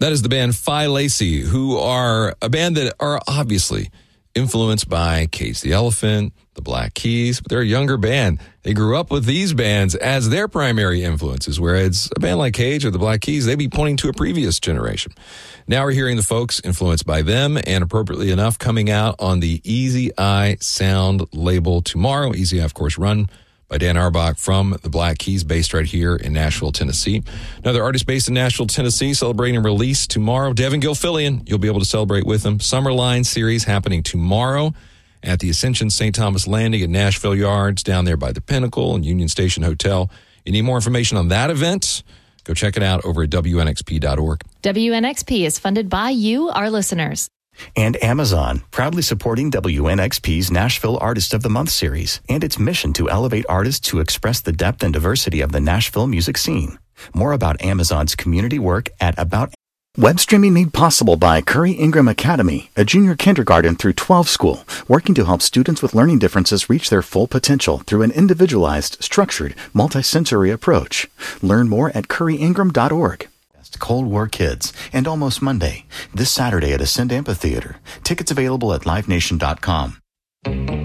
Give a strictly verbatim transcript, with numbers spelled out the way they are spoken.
That is the band Phi Lacey, who are a band that are obviously influenced by Cage the Elephant, the Black Keys, but they're a younger band. They grew up with these bands as their primary influences, whereas a band like Cage or the Black Keys, they'd be pointing to a previous generation. Now we're hearing the folks influenced by them, and appropriately enough, coming out on the Easy Eye Sound label tomorrow. Easy Eye, of course, run by Dan Auerbach from the Black Keys, based right here in Nashville, Tennessee. Another artist based in Nashville, Tennessee, celebrating a release tomorrow. Devin Gilfillian, you'll be able to celebrate with him. Summerline series happening tomorrow at the Ascension Saint Thomas Landing at Nashville Yards, down there by the Pinnacle and Union Station Hotel. You need more information on that event? Go check it out over at W N X P dot org. W N X P is funded by you, our listeners. And Amazon, proudly supporting W N X P's Nashville Artist of the Month series and its mission to elevate artists to express the depth and diversity of the Nashville music scene. More about Amazon's community work at About. Web streaming made possible by Curry Ingram Academy, a junior kindergarten through twelve school, working to help students with learning differences reach their full potential through an individualized, structured, multisensory approach. Learn more at curry ingram dot org. Cold War Kids and Almost Monday, this Saturday at Ascend Amphitheater. Tickets available at live nation dot com.